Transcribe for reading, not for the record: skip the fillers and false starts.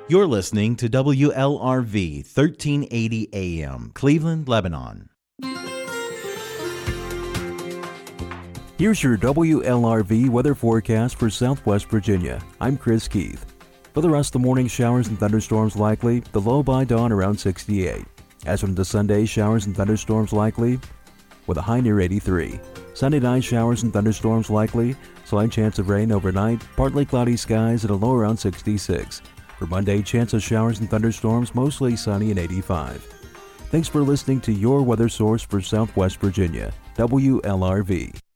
You're listening to WLRV 1380 AM, Cleveland, Lebanon. Here's your WLRV weather forecast for Southwest Virginia. I'm Chris Keith. For the rest of the morning, showers and thunderstorms likely, the low by dawn around 68. As from the Sunday, showers and thunderstorms likely with a high near 83. Sunday night, showers and thunderstorms likely, slight chance of rain overnight, partly cloudy skies at a low around 66. For Monday, chance of showers and thunderstorms, mostly sunny and 85. Thanks for listening to your weather source for Southwest Virginia, WLRV.